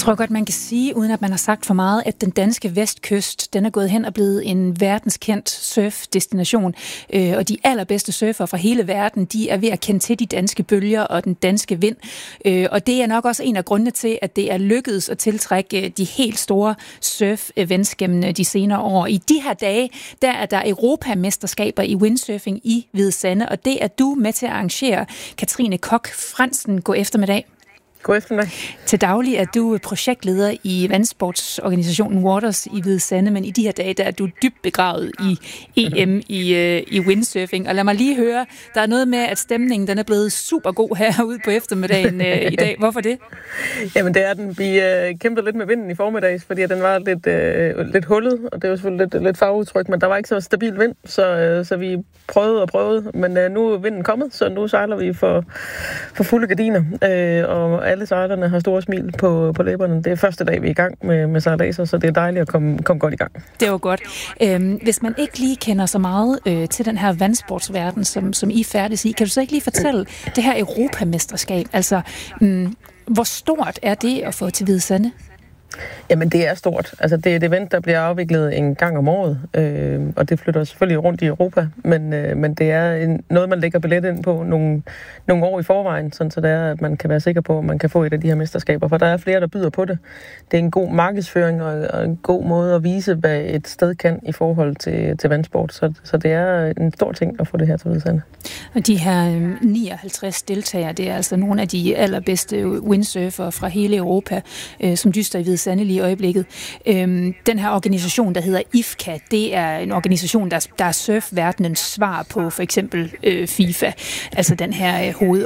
tror godt, man kan sige, uden at man har sagt for meget, at den danske vestkyst, den er gået hen og blevet en verdenskendt surfdestination. Og de allerbedste surfere fra hele verden, de er ved at kende til de danske bølger og den danske vind. Og det er nok også en af grundene til, at det er lykkedes at tiltrække de helt store surf-events gennem de senere år. I de her dage, der er der europamesterskaber i windsurfing i Hvide Sande, og det er du med til at arrangere. Katrine Koch Fransen, god eftermiddag. God eftermiddag. Til daglig er du projektleder i vandsportsorganisationen Waters i Hvide Sande, men i de her dage, der er du dybt begravet i EM i windsurfing. Og lad mig lige høre, der er noget med, at stemningen den er blevet super god herude på eftermiddagen i dag. Hvorfor det? Jamen det er den. Vi kæmpede lidt med vinden i formiddags, fordi den var lidt hullet, og det var selvfølgelig lidt farveudtryk, men der var ikke så stabil vind, så vi prøvede, men nu er vinden kommet, så nu sejler vi for fulde gardiner, og alle sejlerne har store smil på læberne. Det er første dag, vi er i gang med sejladser, så det er dejligt at komme godt i gang. Det var godt. Hvis man ikke lige kender så meget til den her vandsportsverden, som I færdes i, kan du så ikke lige fortælle det her europamesterskab? Altså, hvor stort er det at få til Hvide Sande? Jamen, det er stort. Altså, det er et event, der bliver afviklet en gang om året, og det flytter selvfølgelig rundt i Europa, men det er noget, man lægger billet ind på nogle år i forvejen, sådan så det er, at man kan være sikker på, at man kan få et af de her mesterskaber, for der er flere, der byder på det. Det er en god markedsføring og en god måde at vise, hvad et sted kan i forhold til vandsport, så det er en stor ting at få det her til Hvide Sande. Og de her 59 deltagere, det er altså nogle af de allerbedste windsurfere fra hele Europa, som dyster i Hvide Sande lige i øjeblikket. Den her organisation, der hedder IFCA, det er en organisation, der er surfverdenens svar på for eksempel FIFA, altså den her